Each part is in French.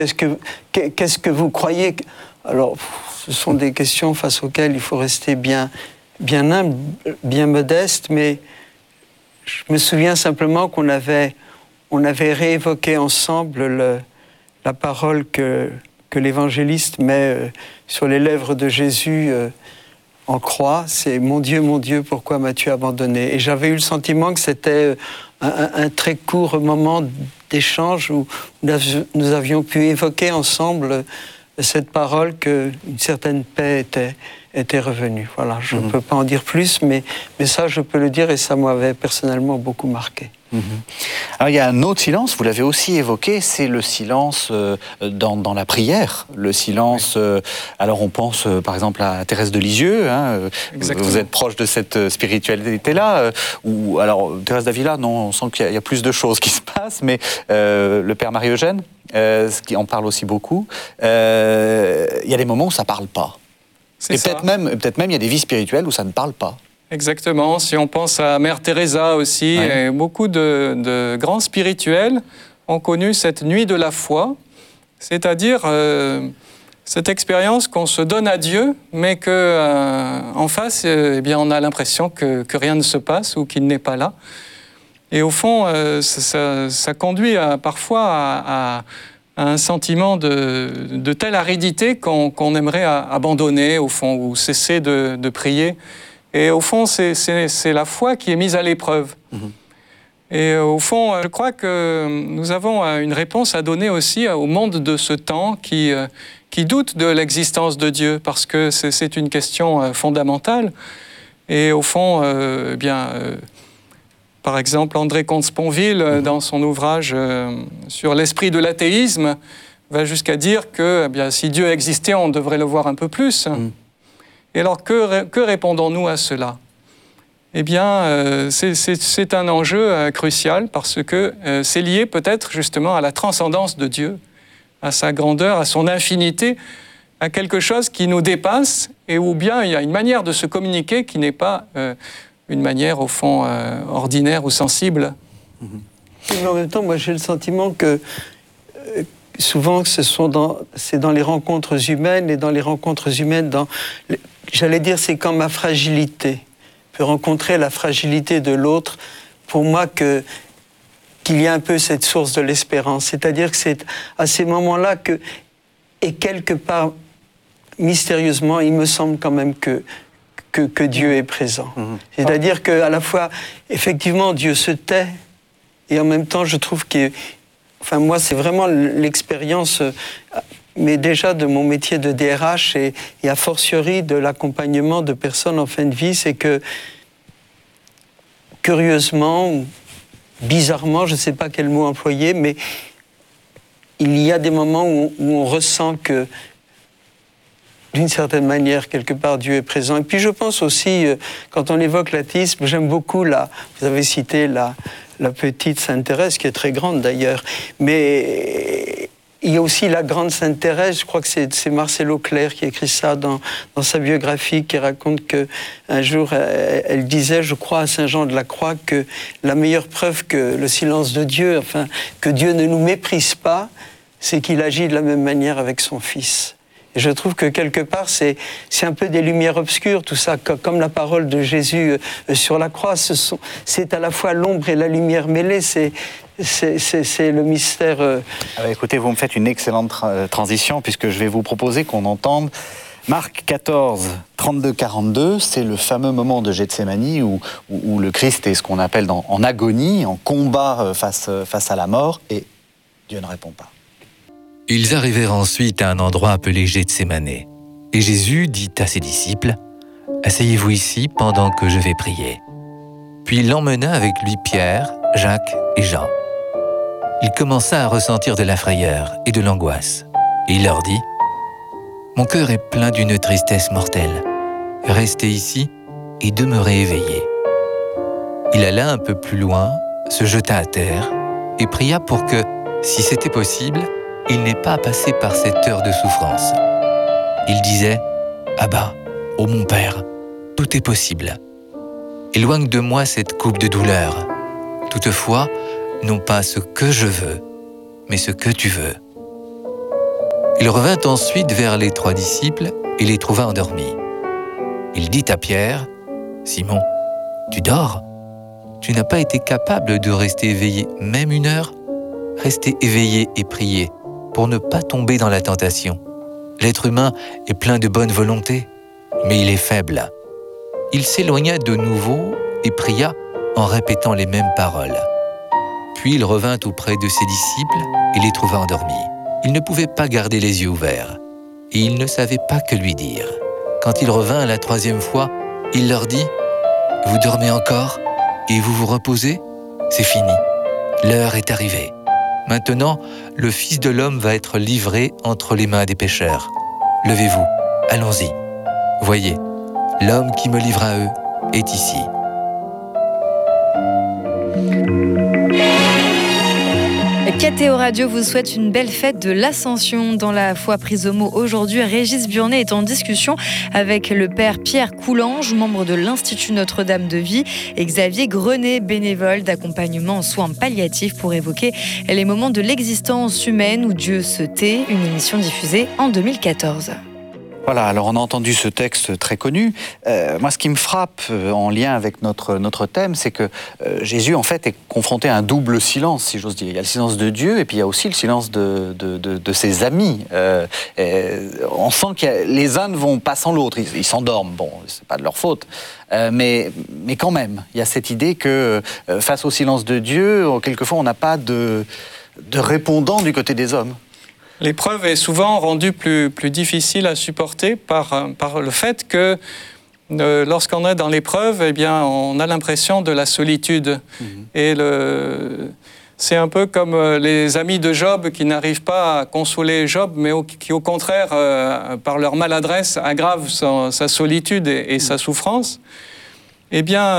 Qu'est-ce que vous croyez? Alors, ce sont des questions face auxquelles il faut rester bien humble, bien modeste, mais je me souviens simplement qu'on avait réévoqué ensemble la parole que l'évangéliste met sur les lèvres de Jésus en croix, c'est « Mon Dieu, pourquoi m'as-tu abandonné ?» Et j'avais eu le sentiment que c'était un très court moment d'échange où nous avions pu évoquer ensemble cette parole qu'une certaine paix était revenue. Voilà, je ne peux pas en dire plus, mais ça, je peux le dire, et ça m'avait personnellement beaucoup marqué. Alors, il y a un autre silence, vous l'avez aussi évoqué, c'est le silence dans la prière. Le silence, alors on pense par exemple à Thérèse de Lisieux, hein, vous êtes proche de cette spiritualité-là, ou alors Thérèse d'Avila, non, on sent qu'il y a plus de choses qui se passent, mais le Père Marie-Eugène, qui en parle aussi beaucoup, il y a des moments où ça ne parle pas. Et peut-être même il y a des vies spirituelles où ça ne parle pas. Exactement, si on pense à Mère Teresa aussi, et beaucoup de grands spirituels ont connu cette nuit de la foi, c'est-à-dire cette expérience qu'on se donne à Dieu, mais qu'en face, eh bien, on a l'impression que rien ne se passe ou qu'il n'est pas là. Et au fond, ça conduit parfois à un sentiment de telle aridité qu'on aimerait abandonner, au fond, ou cesser de prier. Et au fond, c'est la foi qui est mise à l'épreuve. Et au fond, je crois que nous avons une réponse à donner aussi au monde de ce temps qui doute de l'existence de Dieu, parce que c'est une question fondamentale. Et au fond, par exemple, André Comte-Sponville, dans son ouvrage sur l'esprit de l'athéisme, va jusqu'à dire que si Dieu existait, on devrait le voir un peu plus. Et alors, que répondons-nous à cela? Eh bien, c'est un enjeu crucial parce que c'est lié peut-être justement à la transcendance de Dieu, à sa grandeur, à son infinité, à quelque chose qui nous dépasse, et où bien il y a une manière de se communiquer qui n'est pas une manière, au fond, ordinaire ou sensible. Mais en même temps, moi j'ai le sentiment que souvent c'est dans les rencontres humaines, et dans les rencontres humaines, j'allais dire, c'est quand ma fragilité peut rencontrer la fragilité de l'autre, pour moi qu'il y a un peu cette source de l'espérance. C'est-à-dire que c'est à ces moments-là et quelque part, mystérieusement, il me semble quand même que Dieu est présent. C'est-à-dire qu'à la fois, effectivement, Dieu se tait, et en même temps, je trouve enfin, moi, c'est vraiment l'expérience, mais déjà de mon métier de DRH et a fortiori de l'accompagnement de personnes en fin de vie, c'est que, curieusement, bizarrement, je ne sais pas quel mot employer, mais il y a des moments où on ressent que, d'une certaine manière, quelque part, Dieu est présent. Et puis je pense aussi, quand on évoque l'athéisme, j'aime beaucoup vous avez cité la petite Sainte Thérèse, qui est très grande d'ailleurs, mais il y a aussi la grande Sainte Thérèse, je crois que c'est Marcel Auclair qui écrit ça dans sa biographie, qui raconte qu'un jour, elle disait, je crois, à Saint Jean de la Croix, que la meilleure preuve que le silence de Dieu, enfin, que Dieu ne nous méprise pas, c'est qu'il agit de la même manière avec son Fils. Et je trouve que quelque part, c'est un peu des lumières obscures, tout ça, comme la parole de Jésus sur la croix. C'est à la fois l'ombre et la lumière mêlée, c'est le mystère. Écoutez, vous me faites une excellente transition, puisque je vais vous proposer qu'on entende Marc 14, 32-42, c'est le fameux moment de Gethsémani où le Christ est ce qu'on appelle en agonie, en combat face à la mort, et Dieu ne répond pas. Ils arrivèrent ensuite à un endroit appelé Gethsémane. Et Jésus dit à ses disciples, « Asseyez-vous ici pendant que je vais prier. » Puis il emmena avec lui Pierre, Jacques et Jean. Il commença à ressentir de la frayeur et de l'angoisse. Et il leur dit, « Mon cœur est plein d'une tristesse mortelle. Restez ici et demeurez éveillés. » Il alla un peu plus loin, se jeta à terre et pria pour que, si c'était possible, il n'ait pas à passer par cette heure de souffrance. Il disait, « Abba, ô mon Père, tout est possible. Éloigne de moi cette coupe de douleur. Toutefois, non pas ce que je veux, mais ce que tu veux. » Il revint ensuite vers les 3 disciples et les trouva endormis. Il dit à Pierre, « Simon, tu dors ? Tu n'as pas été capable de rester éveillé même 1 heure ? Restez éveillé et priez pour ne pas tomber dans la tentation. L'être humain est plein de bonne volonté, mais il est faible. » Il s'éloigna de nouveau et pria en répétant les mêmes paroles. Puis il revint auprès de ses disciples et les trouva endormis. Il ne pouvait pas garder les yeux ouverts et il ne savait pas que lui dire. Quand il revint la 3e fois, il leur dit « Vous dormez encore et vous vous reposez ? C'est fini. L'heure est arrivée. Maintenant, le Fils de l'homme va être livré entre les mains des pécheurs. Levez-vous, allons-y. Voyez, l'homme qui me livre à eux est ici. » KTO Radio vous souhaite une belle fête de l'Ascension. Dans la foi prise au mot aujourd'hui, Régis Burnet est en discussion avec le père Pierre Coulange, membre de l'Institut Notre-Dame de Vie, et Xavier Grenet, bénévole d'accompagnement en soins palliatifs, pour évoquer les moments de l'existence humaine où Dieu se tait, une émission diffusée en 2014. Voilà, alors on a entendu ce texte très connu. Moi, ce qui me frappe en lien avec notre thème, c'est que Jésus, en fait, est confronté à un double silence, si j'ose dire. Il y a le silence de Dieu et puis il y a aussi le silence de ses amis. On sent que les uns ne vont pas sans l'autre. Ils s'endorment, bon, c'est pas de leur faute. Mais quand même, il y a cette idée que face au silence de Dieu, quelquefois, on n'a pas de répondant du côté des hommes. L'épreuve est souvent rendue plus difficile à supporter par le fait que lorsqu'on est dans l'épreuve, eh bien, on a l'impression de la solitude. Et c'est un peu comme les amis de Job qui n'arrivent pas à consoler Job, mais qui au contraire, par leur maladresse, aggravent sa solitude et sa souffrance. Eh bien,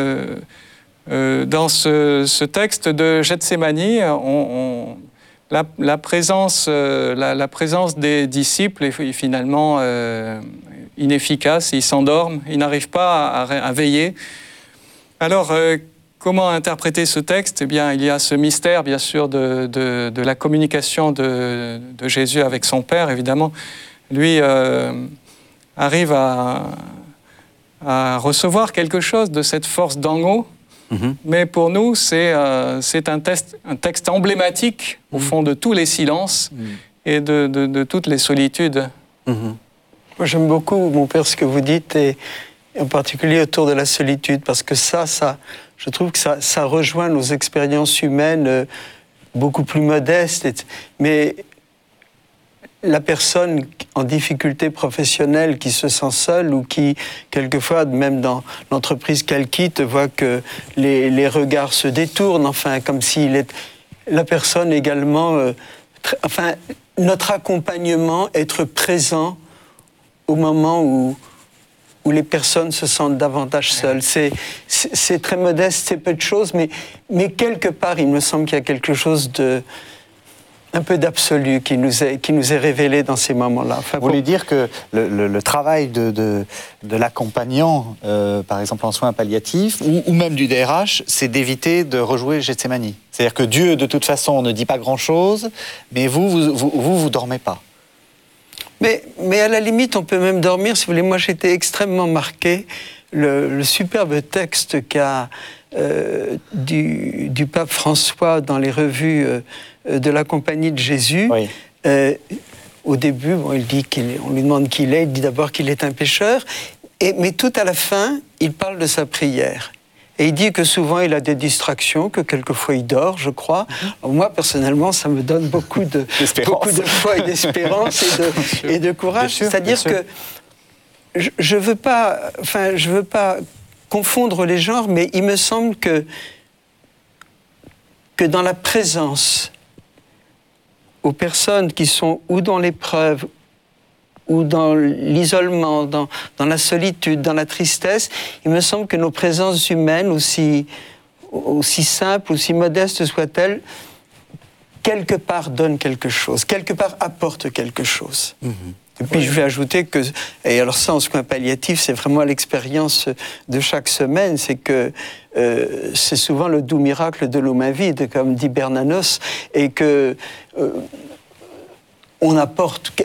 dans ce texte de Gethsémani, la présence des disciples est finalement inefficace. Ils s'endorment, ils n'arrivent pas à veiller. Alors, comment interpréter ce texte ? Eh bien, il y a ce mystère, bien sûr, de la communication de Jésus avec son Père, évidemment. Lui arrive à recevoir quelque chose de cette force d'en haut. Mais pour nous, c'est un texte emblématique, au fond, de tous les silences et de toutes les solitudes. Moi, j'aime beaucoup, mon père, ce que vous dites, et en particulier autour de la solitude, parce que je trouve que ça rejoint nos expériences humaines beaucoup plus modestes. Mais la personne en difficulté professionnelle qui se sent seule ou qui, quelquefois, même dans l'entreprise qu'elle quitte, voit que les regards se détournent, enfin, comme si la personne également... notre accompagnement, être présent au moment où les personnes se sentent davantage seules. C'est très modeste, c'est peu de choses, mais quelque part, il me semble qu'il y a quelque chose un peu d'absolu qui nous est révélé dans ces moments-là. Vous voulez dire que le travail de l'accompagnant, par exemple en soins palliatifs, ou même du DRH, c'est d'éviter de rejouer Gethsémani. C'est-à-dire que Dieu, de toute façon, ne dit pas grand-chose, mais vous dormez pas. Mais à la limite, on peut même dormir, si vous voulez. Moi, j'étais extrêmement marqué. Le superbe texte du pape François dans les revues de la Compagnie de Jésus. Oui. Au début, on lui demande qui il est. Il dit d'abord qu'il est un pécheur. Mais tout à la fin, il parle de sa prière. Et il dit que souvent, il a des distractions, que quelquefois, il dort, je crois. Alors moi, personnellement, ça me donne beaucoup de foi et d'espérance et de courage. C'est-à-dire que je veux pas confondre les genres, mais il me semble que dans la présence aux personnes qui sont ou dans l'épreuve, ou dans l'isolement, dans la solitude, dans la tristesse, il me semble que nos présences humaines, aussi simples, aussi modestes soient-elles, quelque part donnent quelque chose, quelque part apportent quelque chose. Et puis je vais ajouter que, et alors ça en soins palliatifs, c'est vraiment l'expérience de chaque semaine, c'est que c'est souvent le doux miracle de l'eau main vide, comme dit Bernanos, et que on apporte